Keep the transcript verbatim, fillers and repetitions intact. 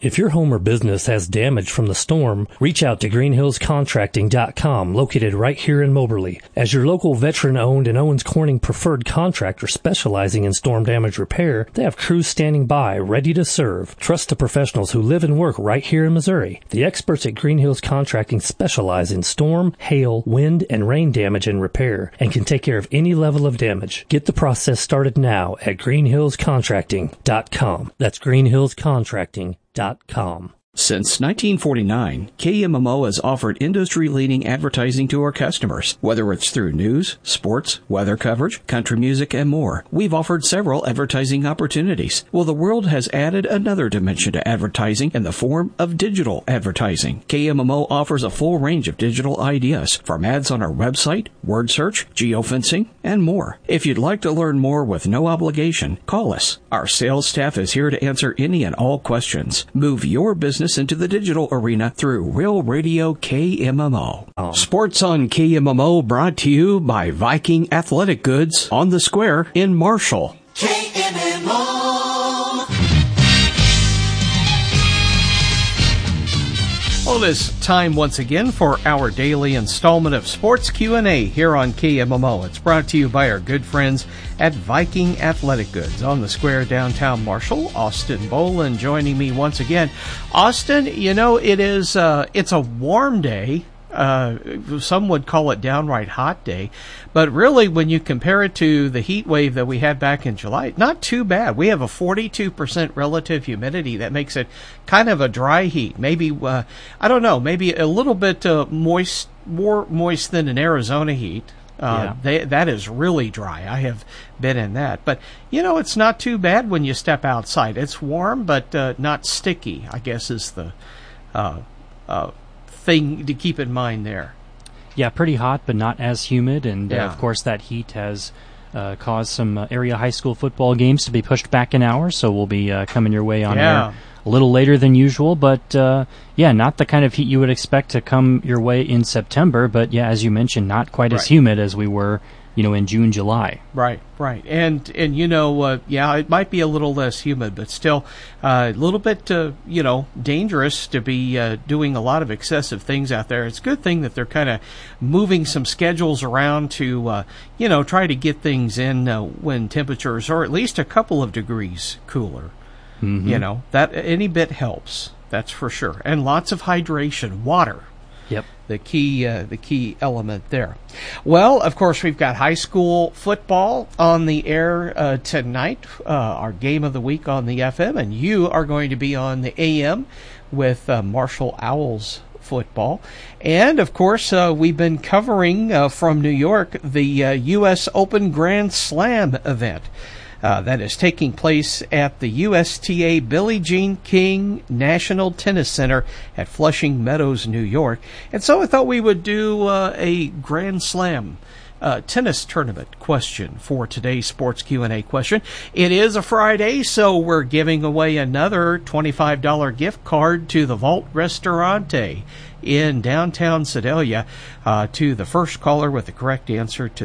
If your home or business has damage from the storm, reach out to green hills contracting dot com, located right here in Moberly. As your local veteran-owned and Owens Corning preferred contractor specializing in storm damage repair, they have crews standing by, ready to serve. Trust the professionals who live and work right here in Missouri. The experts at Green Hills Contracting specialize in storm, hail, wind, and rain damage and repair, and can take care of any level of damage. Get the process started now at green hills contracting dot com. That's green hills contracting dot com. Since nineteen forty-nine, K M M O has offered industry-leading advertising to our customers. Whether it's through news, sports, weather coverage, country music, and more, we've offered several advertising opportunities. Well, the world has added another dimension to advertising in the form of digital advertising. K M M O offers a full range of digital ideas, from ads on our website, word search, geofencing, and more. If you'd like to learn more with no obligation, call us. Our sales staff is here to answer any and all questions. Move your business into the digital arena through Real Radio K M M O. Oh. Sports on K M M O brought to you by Viking Athletic Goods on the Square in Marshall. K M M O. Well, it is time once again for our daily installment of Sports Q and A here on K M M O. It's brought to you by our good friends at Viking Athletic Goods on the Square, downtown Marshall. Austin Boland joining me once again. Austin, you know, it is uh, it's a warm day. Uh, some would call it downright hot day, but really when you compare it to the heat wave that we had back in July, not too bad. We have a forty-two percent relative humidity that makes it kind of a dry heat. Maybe, uh, I don't know, maybe a little bit uh, moist, more moist than an Arizona heat. Uh, yeah. they, that is really dry. I have been in that. But, you know, it's not too bad when you step outside. It's warm, but uh, not sticky, I guess is the uh, uh, thing to keep in mind there. Yeah, pretty hot, but not as humid. And, yeah. uh, of course, that heat has uh, caused some uh, area high school football games to be pushed back an hour. So we'll be uh, coming your way on yeah. air a little later than usual. But, uh, yeah, not the kind of heat you would expect to come your way in September. But, yeah, as you mentioned, not quite right. as humid as we were, you know, in June, July. Right, right. And, and you know, uh, yeah, it might be a little less humid, but still uh, a little bit, uh, you know, dangerous to be uh, doing a lot of excessive things out there. It's a good thing that they're kind of moving some schedules around to, uh, you know, try to get things in uh, when temperatures are at least a couple of degrees cooler. Mm-hmm. You know, that any bit helps, that's for sure. And lots of hydration, water. Yep. The key, uh, the key element there. Well, of course, we've got high school football on the air uh, tonight. Uh, our game of the week on the F M, and you are going to be on the A M with uh, Marshall Owls football. And of course, uh, we've been covering uh, from New York the uh, U S Open Grand Slam event. Uh, that is taking place at the U S T A Billie Jean King National Tennis Center at Flushing Meadows, New York. And so I thought we would do uh, a Grand Slam uh, tennis tournament question for today's Sports Q and A question. It is a Friday, so we're giving away another twenty-five dollars gift card to the Vault Restaurante in downtown Sedalia uh, to the first caller with the correct answer to